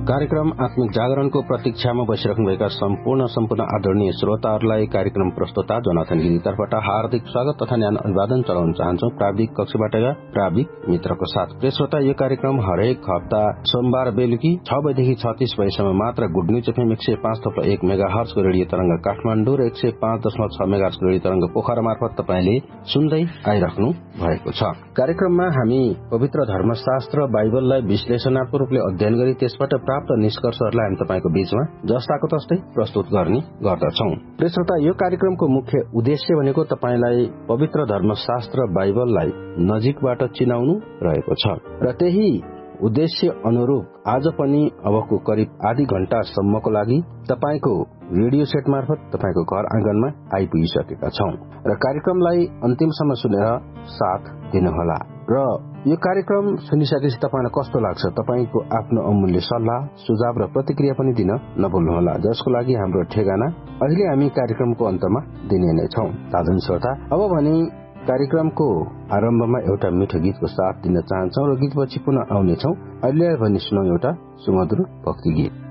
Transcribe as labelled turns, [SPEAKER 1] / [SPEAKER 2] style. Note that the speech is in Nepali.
[SPEAKER 1] कार्यक्रम आत्मिक जागरणको प्रतीक्षामा बसिराख्नुभएका सम्पूर्ण आदरणीय श्रोताहरूलाई कार्यक्रम प्रस्तोता जोनाथन गिरीतर्फबाट हार्दिक स्वागत तथा न्यानो अभिवादन चढाउन चाहन्छौ। प्राविधिक कक्षबाट प्राविधिक मित्रको साथ। प्रिय श्रोता, यो कार्यक्रम हरेक हप्ता सोमबार बेलुकी 6 बजेदेखि 36 बजेसम्म मात्र गुड न्यूज एफएम 105.1 मेगाहर्जको रेडियो तरंग काठमाडौँ र 105.6 मेगाहर्जको रेडियो तरंग पोखरा मार्फत तपाईले सुन्दै आइराख्नु भएको छ। कार्यक्रममा हामी पवित्र धर्मशास्त्र बाइबललाई विश्लेषणात्मक रूपले अध्ययन गरी त्यसबाट प्राप्त निष्कर्षहरूलाई हामी तपाईको बीचमा जस्ताको तस्तै प्रस्तुत गर्ने गर्दछौं। प्रिय श्रोता, यो कार्यक्रमको मुख्य उद्देश्य भनेको तपाईलाई पवित्र धर्मशास्त्र बाइबललाई नजिकबाट चिनाउनु रहेको छ र त्यही उद्देश्य अनुरूप आज पनि अबको करिब आधी घण्टासम्मको लागि तपाईको रेडियो सेट मार्फत तपाईको घर आँगनमा आइपुगिसकेका छौं र कार्यक्रमलाई अन्तिमसम्म सुनेर साथ दिनुहोला। र यो कार्यक्रम सुनिसकेपछि तपाईलाई कस्तो लाग्छ, तपाईको आफ्नो अमूल्य सल्लाह, सुझाव र प्रतिक्रिया पनि दिन नभुल्नुहोला, जसको लागि हाम्रो ठेगाना अहिले हामी कार्यक्रमको अन्तमा दिने नै छौं। साधन श्रोता, अब भने कार्यक्रमको आरम्भमा एउटा मिठो गीतको साथ दिन चाहन्छौ र गीतपछि पुनः आउनेछौ। अहिले भने सुनौ एउटा सुमधुर भक्ति गीत।